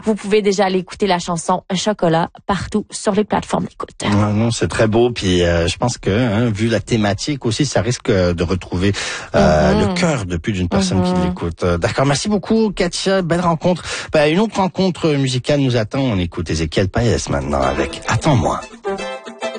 Vous pouvez déjà aller écouter la chanson Chocolat partout sur les plateformes d'écoute. Non, c'est très beau. Puis je pense que, vu la thématique aussi, ça risque de retrouver le cœur de plus d'une personne qui l'écoute. D'accord, merci beaucoup Katia, belle rencontre. Une autre rencontre musicale nous attend. On écoute Ezequiel Paez maintenant avec Attends-moi.